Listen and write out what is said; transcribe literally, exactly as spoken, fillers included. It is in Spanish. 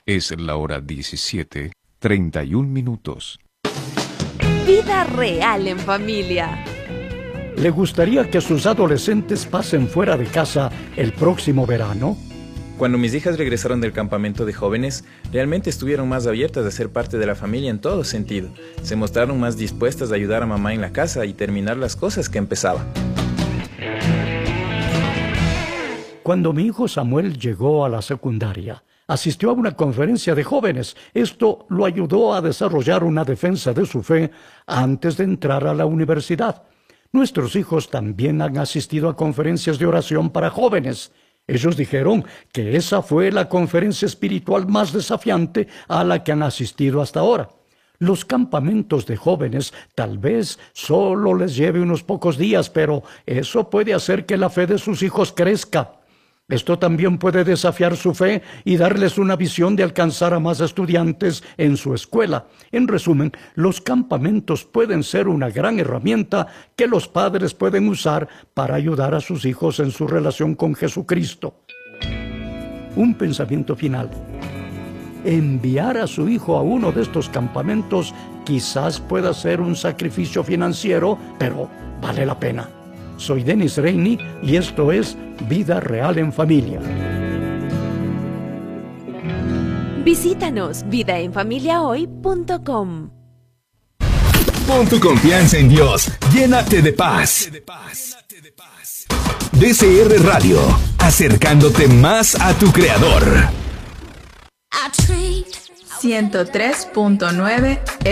Es la hora diecisiete, treinta y un minutos. Vida real en familia. ¿Le gustaría que sus adolescentes pasen fuera de casa el próximo verano? Cuando mis hijas regresaron del campamento de jóvenes, realmente estuvieron más abiertas a ser parte de la familia en todo sentido. Se mostraron más dispuestas a ayudar a mamá en la casa y terminar las cosas que empezaban. Cuando mi hijo Samuel llegó a la secundaria, asistió a una conferencia de jóvenes. Esto lo ayudó a desarrollar una defensa de su fe antes de entrar a la universidad. Nuestros hijos también han asistido a conferencias de oración para jóvenes. Ellos dijeron que esa fue la conferencia espiritual más desafiante a la que han asistido hasta ahora. Los campamentos de jóvenes tal vez solo les lleve unos pocos días, pero eso puede hacer que la fe de sus hijos crezca. Esto también puede desafiar su fe y darles una visión de alcanzar a más estudiantes en su escuela. En resumen, los campamentos pueden ser una gran herramienta que los padres pueden usar para ayudar a sus hijos en su relación con Jesucristo. Un pensamiento final. Enviar a su hijo a uno de estos campamentos quizás pueda ser un sacrificio financiero, pero vale la pena. Soy Dennis Reini y esto es Vida Real en Familia. Visítanos vida en familia hoy punto com. Pon tu confianza en Dios, llénate de paz. D C R Radio, acercándote más a tu Creador. ciento tres punto nueve